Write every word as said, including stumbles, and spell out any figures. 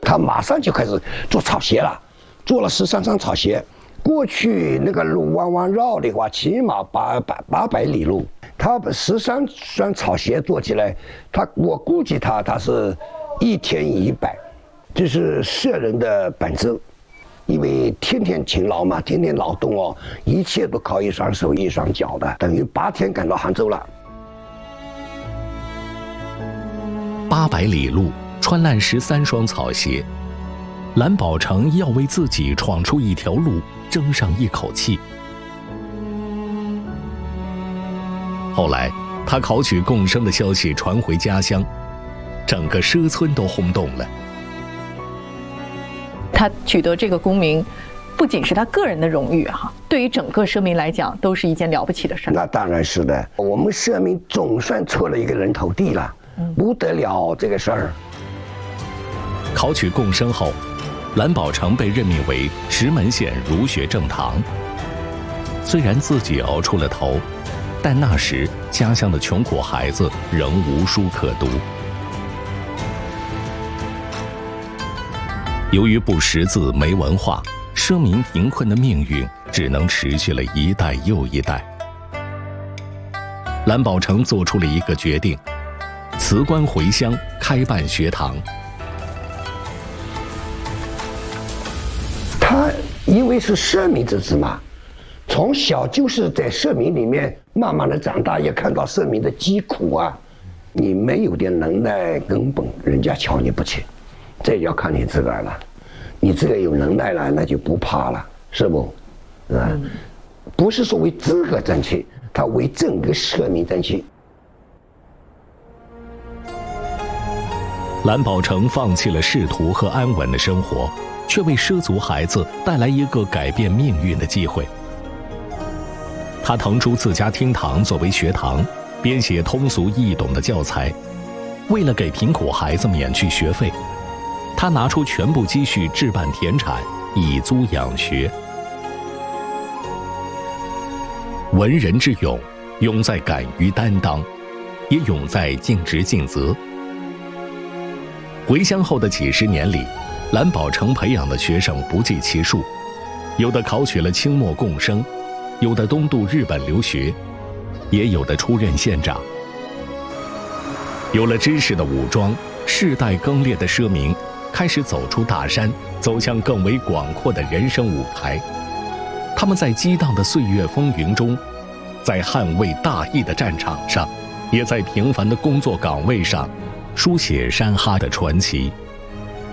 他马上就开始做草鞋了，做了十三双草鞋。过去那个路弯弯绕的话，起码八百八百里路。他把十三双草鞋做起来，他我估计他他是一天一百，这是社人的本质。因为天天勤劳嘛，天天劳动哦，一切都靠一双手一双脚的，等于八天赶到杭州了。 八百里路，穿烂十三双草鞋，蓝宝成要为自己闯出一条路争上一口气。后来，他考取贡生的消息传回家乡，整个社村都轰动了。 他取得这个功名，不仅是他个人的荣誉哈，对于整个社民来讲，都是一件了不起的事。 那当然是的，我们社民总算出了一个人头地了，嗯、不得了这个事儿。 考取贡生后，蓝宝成被任命为石门县儒学正堂。虽然自己熬出了头，但那时家乡的穷苦孩子仍无书可读。由于不识字没文化，社民贫困的命运只能持续了一代又一代。蓝宝成做出了一个决定，辞官回乡开办学堂。 他因为是社民之子嘛，从小就是在社民里面慢慢的长大，也看到社民的疾苦啊。你没有点能耐，根本人家瞧你不起。这要看你自个儿了，你自个儿有能耐了，那就不怕了，是不？啊，嗯、不是说为自个争气，他为整个社民争气。 蓝宝成放弃了仕途和安稳的生活，却为畲族孩子带来一个改变命运的机会。他腾出自家厅堂作为学堂，编写通俗易懂的教材。为了给贫苦孩子免去学费，他拿出全部积蓄置办田产，以租养学。文人之勇，勇在敢于担当，也勇在尽职尽责。回乡后的几十年里，蓝宝成培养的学生不计其数，有的考取了清末贡生，有的东渡日本留学，也有的出任县长。有了知识的武装，世代更迭的社民开始走出大山，走向更为广阔的人生舞台。他们在激荡的岁月风云中，在捍卫大义的战场上，也在平凡的工作岗位上，书写山哈的传奇。